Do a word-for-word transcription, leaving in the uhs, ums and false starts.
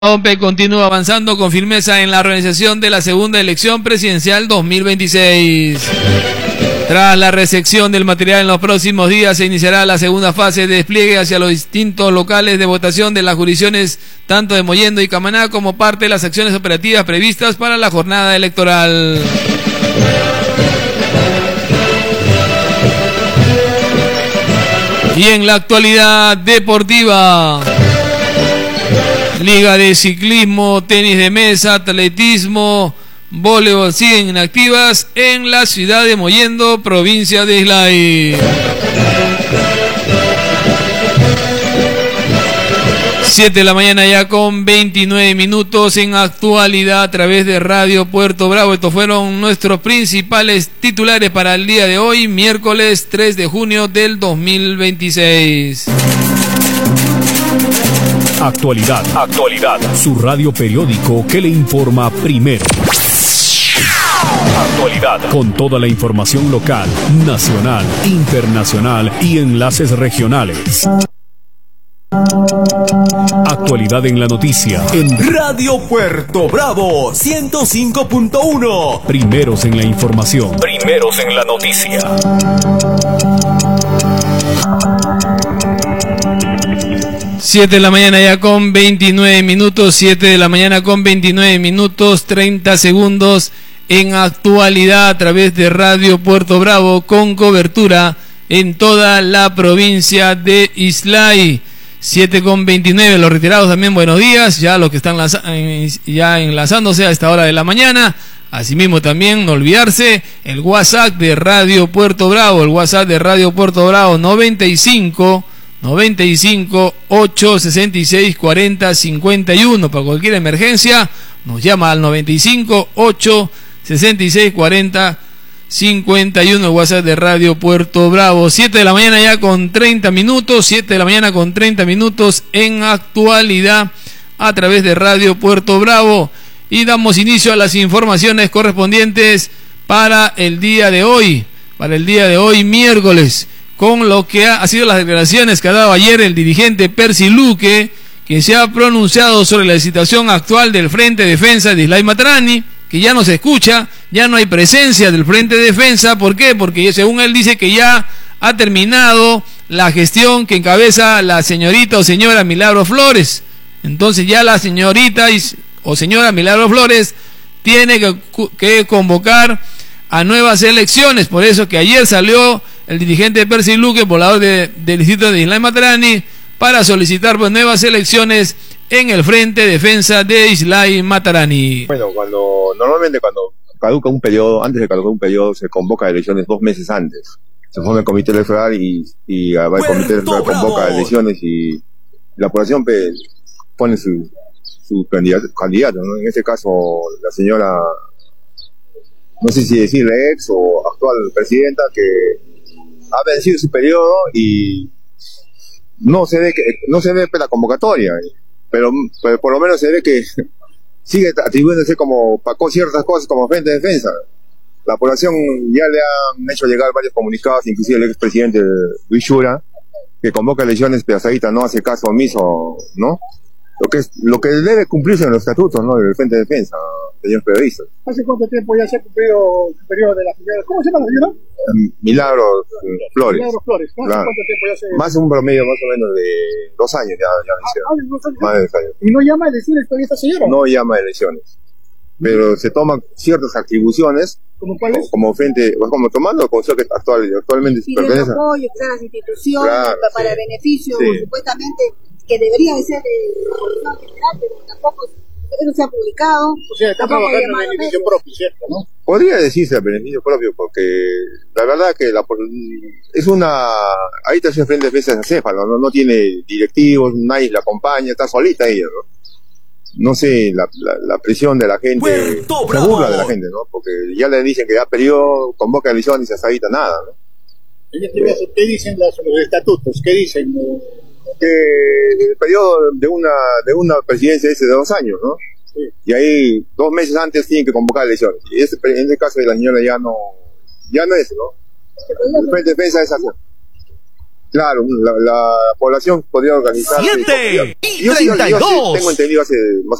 O P continúa avanzando con firmeza en la organización de la segunda elección presidencial dos mil veintiséis. Tras la recepción del material en los próximos días se iniciará la segunda fase de despliegue hacia los distintos locales de votación de las jurisdicciones tanto de Mollendo y Camaná como parte de las acciones operativas previstas para la jornada electoral. Y en la actualidad deportiva, Liga de ciclismo, tenis de mesa, atletismo, voleibol siguen activas en la ciudad de Mollendo, provincia de Islay. siete de la mañana ya con veintinueve minutos en actualidad a través de Radio Puerto Bravo. Estos fueron nuestros principales titulares para el día de hoy, miércoles tres de junio del dos mil veintiséis. Actualidad, actualidad, su radio periódico que le informa primero. Actualidad, con toda la información local, nacional, internacional y enlaces regionales. Actualidad en la noticia en Radio Puerto Bravo ciento cinco punto uno. Primeros en la información, primeros en la noticia. siete de la mañana ya con veintinueve minutos, siete de la mañana con veintinueve minutos, treinta segundos en actualidad a través de Radio Puerto Bravo con cobertura en toda la provincia de Islay. siete con veintinueve, los retirados también buenos días, ya los que están ya enlazándose a esta hora de la mañana. Asimismo también no olvidarse el WhatsApp de Radio Puerto Bravo, el WhatsApp de Radio Puerto Bravo noventa y cinco noventa y cinco, ocho sesenta y seis, cuarenta cincuenta y uno. Para cualquier emergencia nos llama al noventa y cinco, ocho sesenta y seis, cuarenta cincuenta y uno, el WhatsApp de Radio Puerto Bravo. siete de la mañana ya con treinta minutos, siete de la mañana con treinta minutos en actualidad a través de Radio Puerto Bravo. Y damos inicio a las informaciones correspondientes para el día de hoy, para el día de hoy miércoles, con lo que ha, ha sido las declaraciones que ha dado ayer el dirigente Percy Luque, que se ha pronunciado sobre la situación actual del Frente de Defensa de Islay Matarani, que ya no se escucha, ya no hay presencia del Frente de Defensa. ¿Por qué? Porque según él dice que ya ha terminado la gestión que encabeza la señorita o señora Milagro Flores. Entonces ya la señorita y, o señora Milagro Flores tiene que, que convocar a nuevas elecciones. Por eso que ayer salió el dirigente Percy Luque, poblador de, del distrito de Islay Matarani, para solicitar pues, nuevas elecciones en el Frente de Defensa de Islay Matarani. Bueno, cuando normalmente cuando caduca un periodo, antes de caducar un periodo, se convoca elecciones dos meses antes. Se forma el comité electoral y, y el comité electoral convoca elecciones y la población pues, pone su, su candidato, candidato, ¿no? En este caso, la señora, no sé si decirle ex o actual presidenta, que ha vencido su periodo y no se ve que no se ve la convocatoria, pero, pero por lo menos se ve que sigue atribuyéndose como para ciertas cosas como Frente de Defensa. La población ya le han hecho llegar varios comunicados, inclusive el expresidente Luis Shura, que convoca elecciones, pero hasta ahorita no hace caso omiso, ¿no? Lo que es, lo que debe cumplirse en los estatutos, ¿no? Del Frente de Defensa, señor periodista. ¿Hace cuánto tiempo ya se ha cumplido el periodo de la señora? ¿Cómo se llama la señora? Milagros Flores. Milagros Flores. ¿No? Claro. ¿Cuánto tiempo ya se...? Más un promedio más o menos de dos años ya, ya ah, ah, dos años. Más de dos años. ¿Y no llama a elecciones todavía esta señora? No llama a elecciones, pero se toman ciertas atribuciones. ¿Cómo cuáles? Como frente, como tomando el consejo que actual, actualmente sí, pertenece. apoyo, que sean las instituciones, claro, para sí. beneficio, sí. supuestamente, que debería de ser de la población general, pero tampoco eso se ha publicado. O sea, está trabajando en beneficio propio, ¿cierto? ¿No? Podría decirse a beneficio propio, porque la verdad que la, es una... Ahí está el Frente de Defensa de acéfalo, ¿no? No tiene directivos, nadie la acompaña, está solita ella, ¿no? No sé, la, la, la presión de la gente, se burla de la gente, ¿no? Porque ya le dicen que ya periodo, convoca elecciones y hasta ahorita nada, ¿no? ¿Qué dicen los, los estatutos? ¿Qué dicen? Que el periodo de una de una presidencia es de dos años, ¿no? Sí. Y ahí dos meses antes tienen que convocar elecciones. Y ese, en este caso de la señora ya no, ya no es, ¿no? El Frente de Defensa es así. Claro, la, la población podría organizarse. siete y yo, sí, yo, yo sí tengo entendido hace más